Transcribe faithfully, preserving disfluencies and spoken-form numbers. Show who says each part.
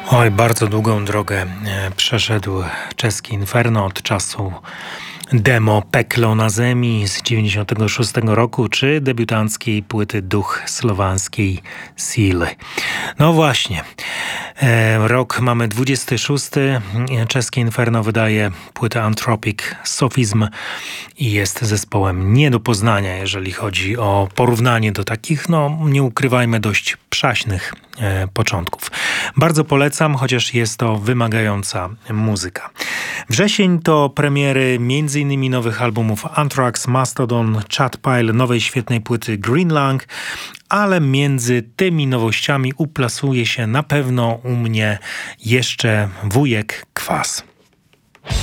Speaker 1: Oj, bardzo długą drogę e, przeszedł czeski Inferno od czasu demo Peklo na Zemi z dziewięćdziesiątego szóstego roku, czy debiutanckiej płyty Duch Słowańskiej Siły. No właśnie, e, rok mamy dwudziesty szósty. Czeskie Inferno wydaje płytę Anthropic Sophism i jest zespołem nie do poznania, jeżeli chodzi o porównanie do takich, no nie ukrywajmy, dość przaśnych e, początków. Bardzo polecam, chociaż jest to wymagająca muzyka. Wrzesień to premiery m.in. nowych albumów Anthrax, Mastodon, Chatpile, nowej świetnej płyty Greenlang, ale między tymi nowościami uplasuje się na pewno u mnie jeszcze Wujek Kwas.